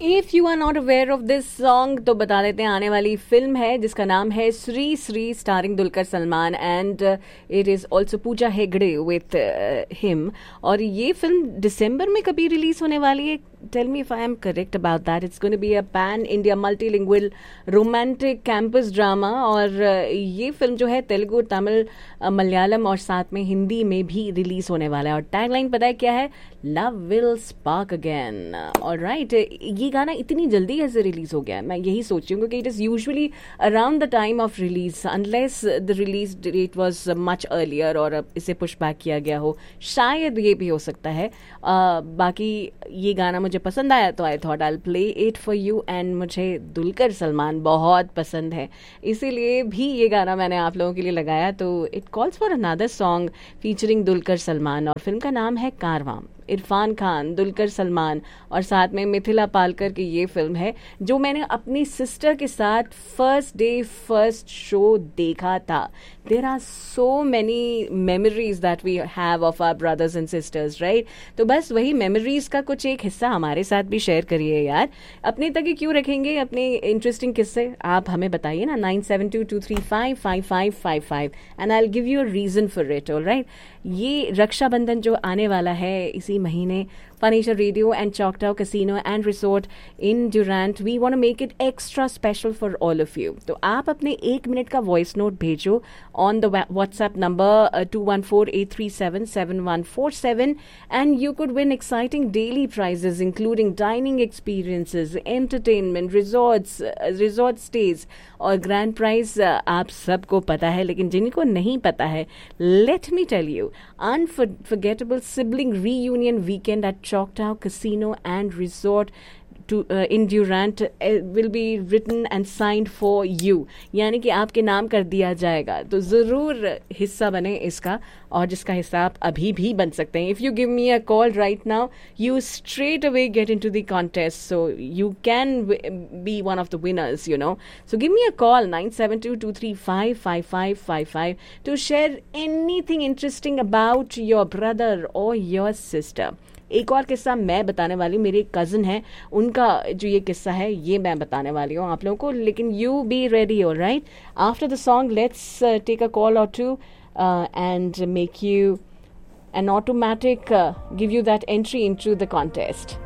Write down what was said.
If you are not aware of this song तो बता देते हैं, आने वाली फिल्म है जिसका नाम है Shri Shri, starring Dulquer Salman and it is also Pooja Hegde with him. और ये फिल्म दिसंबर में कभी रिलीज होने वाली है। Tell me if I am correct about that. It's going to be a pan India multilingual romantic campus drama. और ये फिल्म जो है तेलुगु, तमिल, मलयालम और साथ में हिंदी में भी रिलीज होने वाला है। और टैगलाइन पता है क्या है? Love will spark again. Alright, ये गाना इतनी जल्दी कैसे रिलीज हो गया है, मैं यही सोच रही हूँ, क्योंकि it is usually around the time of release unless the release date was much earlier और अब इसे पुश बैक किया गया हो, शायद ये भी हो सकता है। बाकी ये गाना मुझे पसंद आया तो I thought I play it for you. And मुझे दुलकर सलमान बहुत पसंद है, इसीलिए भी ये गाना मैंने आप लोगों के लिए लगाया। तो it calls for another song featuring Dulquer Salman और फिल्म का नाम है कारवां। इरफान खान, दुलकर सलमान और साथ में मिथिला पालकर की ये फिल्म है जो मैंने अपनी सिस्टर के साथ फर्स्ट डे फर्स्ट शो देखा था। There are so many memories that we have of our brothers and sisters, right? तो बस वही मेमोरीज का कुछ एक हिस्सा हमारे साथ भी शेयर करिए यार। अपने तक ही क्यों रखेंगे अपने इंटरेस्टिंग किस्से? आप हमें बताइए ना, 9722355555 and I will give you a reason for it. Alright, ये रक्षाबंधन जो आने वाला है इसी महीने, Furniture Radio and Choctaw Casino and Resort in Durant, we want to make it extra special for all of you. तो आप अपने 1 मिनट का वॉइस नोट भेजो on the WhatsApp number 214-837-7147 and you could win exciting daily prizes including dining experiences, entertainment, resort stays और grand prize आप सबको पता है, लेकिन जिनको नहीं पता है, let me tell you, unforgettable sibling reunion weekend at Choctaw Casino and Resort in Durant will be written and signed for you, यानी कि आपके नाम कर दिया जाएगा। तो ज़रूर हिस्सा बने इसका, और जिसका हिस्सा आप अभी भी बन सकते हैं। If you give me a call right now, you straight away get in to the contest, so you can be one of the winners, you know. So give me a call 9722355555 to share anything interesting about your brother or your sister. एक और किस्सा मैं बताने वाली हूँ, मेरे एक cousin है, उनका जो ये किस्सा है ये मैं बताने वाली हूँ आप लोगों को, लेकिन you be ready. Alright, after the song let's take a call और to and make you an automatic give you that entry into the contest.